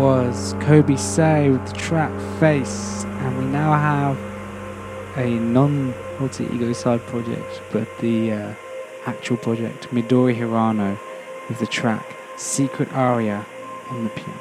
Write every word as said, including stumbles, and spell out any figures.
was Kobe Say with the track Face, and we now have a non-alter ego side project, but the uh, actual project, Midori Hirano, with the track Secret Aria on the piano.